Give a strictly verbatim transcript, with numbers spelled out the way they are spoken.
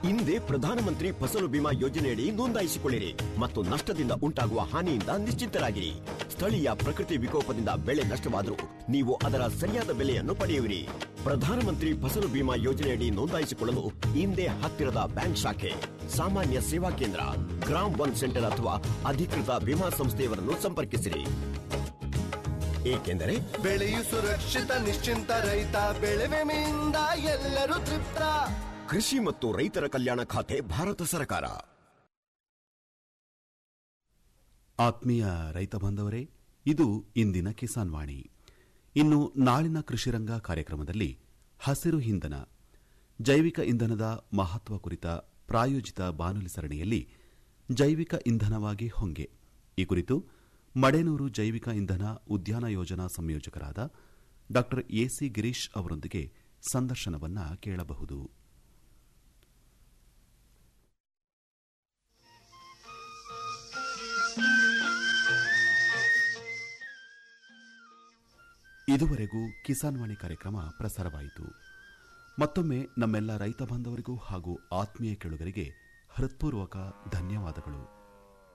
ಹಿಂದೆ ಪ್ರಧಾನಮಂತ್ರಿ ಫಸಲು ಬಿಮಾ ಯೋಜನೆಯಡಿ ನೋಂದಾಯಿಸಿಕೊಳ್ಳಿರಿ ಮತ್ತು ನಷ್ಟದಿಂದ ಉಂಟಾಗುವ ಹಾನಿಯಿಂದ ನಿಶ್ಚಿಂತರಾಗಿರಿ. ಸ್ಥಳೀಯ ಪ್ರಕೃತಿ ವಿಕೋಪದಿಂದ ಬೆಳೆ ನಷ್ಟವಾದರೂ ನೀವು ಅದರ ಸರಿಯಾದ ಬೆಲೆಯನ್ನು ಪಡೆಯುವಿರಿ. ಪ್ರಧಾನಮಂತ್ರಿ ಫಸಲು ಬಿಮಾ ಯೋಜನೆಯಡಿ ನೋಂದಾಯಿಸಿಕೊಳ್ಳಲು ಹಿಂದೆ ಹತ್ತಿರದ ಬ್ಯಾಂಕ್ ಶಾಖೆ, ಸಾಮಾನ್ಯ ಸೇವಾ ಕೇಂದ್ರ, ಗ್ರಾಮ್ ಒನ್ ಸೆಂಟರ್ ಅಥವಾ ಅಧಿಕೃತ ವಿಮಾ ಸಂಸ್ಥೆಯವರನ್ನು ಸಂಪರ್ಕಿಸಿರಿ. ಏಕೆಂದರೆ ಬೆಳೆಯು ಸುರಕ್ಷಿತ, ನಿಶ್ಚಿಂತ, ರೈತ ಬೆಳೆ ವಿಮೆಯಿಂದ ಎಲ್ಲರೂ ತೃಪ್ತ. ಕೃಷಿ ಮತ್ತು ರೈತರ ಕಲ್ಯಾಣ ಖಾತೆ, ಭಾರತ ಸರ್ಕಾರ. ಆತ್ಮೀಯ ರೈತ ಬಾಂಧವರೇ, ಇದು ಇಂದಿನ ಕಿಸಾನ್ ವಾಣಿ. ಇನ್ನು ನಾಳಿನ ಕೃಷಿರಂಗ ಕಾರ್ಯಕ್ರಮದಲ್ಲಿ ಹಸಿರು ಇಂಧನ, ಜೈವಿಕ ಇಂಧನದ ಮಹತ್ವ ಕುರಿತ ಪ್ರಾಯೋಜಿತ ಬಾನುಲಿ ಸರಣಿಯಲ್ಲಿ ಜೈವಿಕ ಇಂಧನವಾಗಿ ಹೊಂಗೆ ಈ ಕುರಿತು ಮಡೇನೂರು ಜೈವಿಕ ಇಂಧನ ಉದ್ಯಾನ ಯೋಜನಾ ಸಂಯೋಜಕರಾದ ಡಾ ಎಸಿ ಗಿರೀಶ್ ಅವರೊಂದಿಗೆ ಸಂದರ್ಶನವನ್ನ ಕೇಳಬಹುದು. ಇದುವರೆಗೂ ಕಿಸಾನ್ ವಾಣಿ ಕಾರ್ಯಕ್ರಮ ಪ್ರಸಾರವಾಯಿತು. ಮತ್ತೊಮ್ಮೆ ನಮ್ಮೆಲ್ಲ ರೈತ ಬಾಂಧವರಿಗೂ ಹಾಗೂ ಆತ್ಮೀಯ ಕೇಳುಗರಿಗೆ ಹೃತ್ಪೂರ್ವಕ ಧನ್ಯವಾದಗಳು.